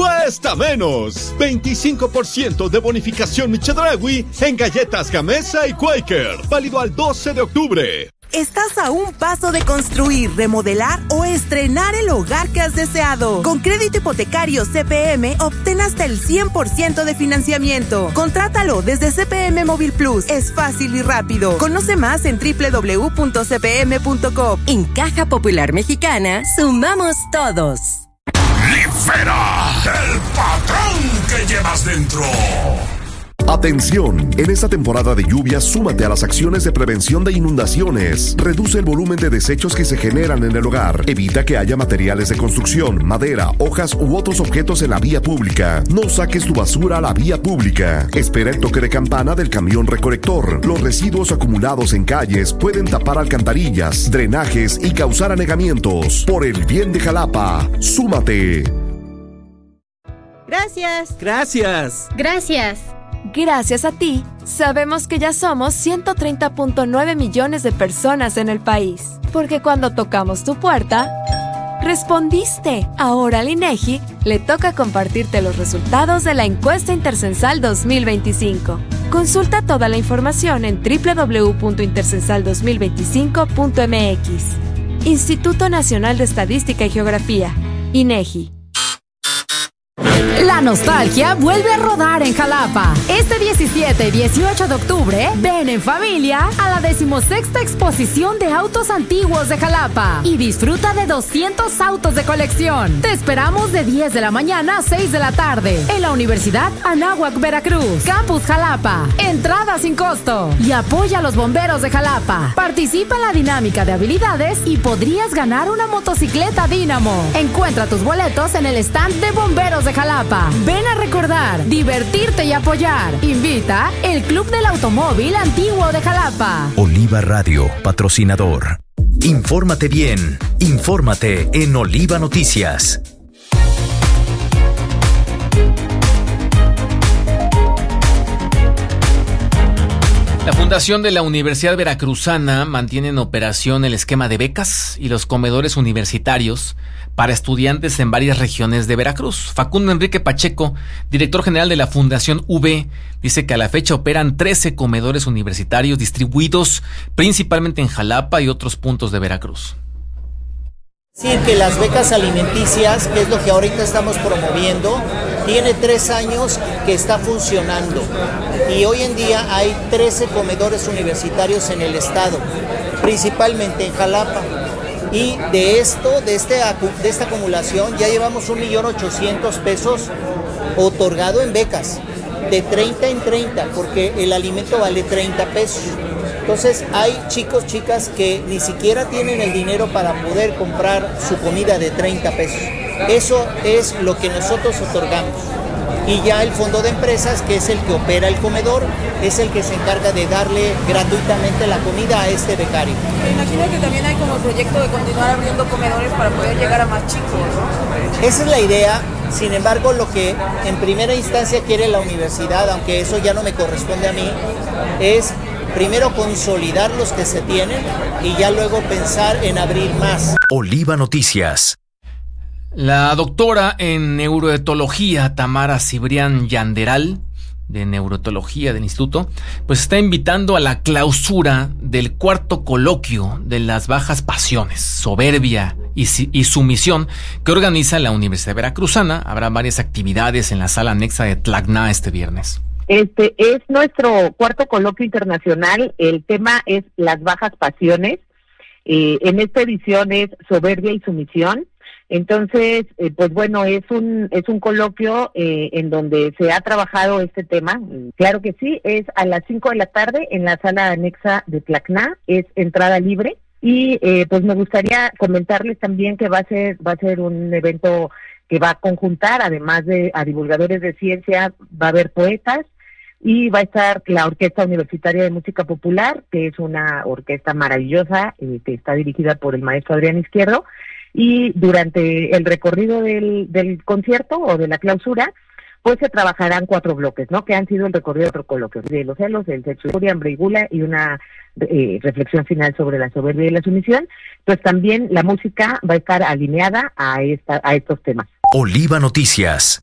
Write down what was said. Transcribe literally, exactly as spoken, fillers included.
cuesta menos. veinticinco por ciento de bonificación Michedraui en galletas Gamesa y Quaker. Válido al doce de octubre. Estás a un paso de construir, remodelar o estrenar el hogar que has deseado. Con crédito hipotecario C P M, obtén hasta el cien por ciento de financiamiento. Contrátalo desde C P M Móvil Plus. Es fácil y rápido. Conoce más en doble u doble u doble u punto c p m punto com. En Caja Popular Mexicana, sumamos todos. ¡Libera el patrón que llevas dentro! Atención, en esta temporada de lluvias súmate a las acciones de prevención de inundaciones. Reduce el volumen de desechos que se generan en el hogar. Evita que haya materiales de construcción, madera, hojas u otros objetos en la vía pública. No saques tu basura a la vía pública. Espera el toque de campana del camión recolector. Los residuos acumulados en calles pueden tapar alcantarillas, drenajes y causar anegamientos. Por el bien de Jalapa, súmate. Gracias. Gracias. Gracias. Gracias a ti, sabemos que ya somos ciento treinta punto nueve millones de personas en el país. Porque cuando tocamos tu puerta, respondiste. Ahora al INEGI le toca compartirte los resultados de la encuesta intercensal dos mil veinticinco. Consulta toda la información en doble u doble u doble u punto intercensal dos mil veinticinco punto m x. Instituto Nacional de Estadística y Geografía, INEGI. La nostalgia vuelve a rodar en Jalapa. Este diecisiete y dieciocho de octubre, ven en familia a la decimosexta exposición de autos antiguos de Jalapa y disfruta de doscientos autos de colección. Te esperamos de diez de la mañana a seis de la tarde en la Universidad Anáhuac, Veracruz, Campus Jalapa. Entrada sin costo y apoya a los bomberos de Jalapa. Participa en la dinámica de habilidades y podrías ganar una motocicleta Dínamo. Encuentra tus boletos en el stand de bomberos de Jalapa. Ven a recordar, divertirte y apoyar. Invita el Club del Automóvil Antiguo de Jalapa. Oliva Radio, patrocinador. Infórmate bien. Infórmate en Oliva Noticias. La Fundación de la Universidad Veracruzana mantiene en operación el esquema de becas y los comedores universitarios para estudiantes en varias regiones de Veracruz. Facundo Enrique Pacheco, director general de la Fundación V, dice que a la fecha operan trece comedores universitarios distribuidos principalmente en Jalapa y otros puntos de Veracruz. Sí, que las becas alimenticias, que es lo que ahorita estamos promoviendo, tiene tres años que está funcionando y hoy en día hay trece comedores universitarios en el estado, principalmente en Jalapa. Y de esto, de, este, de esta acumulación, ya llevamos un millón ochocientos pesos otorgado en becas, de treinta en treinta, porque el alimento vale treinta pesos. Entonces hay chicos, chicas que ni siquiera tienen el dinero para poder comprar su comida de treinta pesos. Eso es lo que nosotros otorgamos. Y ya el fondo de empresas, que es el que opera el comedor, es el que se encarga de darle gratuitamente la comida a este becario. Me imagino que también hay como proyecto de continuar abriendo comedores para poder llegar a más chicos, ¿no? Esa es la idea. Sin embargo, lo que en primera instancia quiere la universidad, aunque eso ya no me corresponde a mí, es primero consolidar los que se tienen y ya luego pensar en abrir más. Oliva Noticias. La doctora en neuroetología Tamara Cibrián Yanderal, de neuroetología del instituto, pues está invitando a la clausura del cuarto coloquio de las bajas pasiones, soberbia y, y sumisión que organiza la Universidad Veracruzana. Habrá varias actividades en la sala anexa de Tlacna este viernes. Este es nuestro cuarto coloquio internacional. El tema es las bajas pasiones. Eh, en esta edición es soberbia y sumisión. Entonces, eh, pues bueno, es un es un coloquio eh, en donde se ha trabajado este tema. Claro que sí, es a las cinco de la tarde en la sala anexa de Tlacna, es entrada libre. Y eh, pues me gustaría comentarles también que va a ser va a ser un evento que va a conjuntar, además de a divulgadores de ciencia, va a haber poetas y va a estar la Orquesta Universitaria de Música Popular, que es una orquesta maravillosa, eh, que está dirigida por el maestro Adrián Izquierdo. Y durante el recorrido del, del concierto o de la clausura, pues se trabajarán cuatro bloques, ¿no? Que han sido el recorrido de otro coloquio, de los celos, el sexo, furia, hambre y gula, y una eh, reflexión final sobre la soberbia y la sumisión. Pues también la música va a estar alineada a esta a estos temas. Oliva Noticias.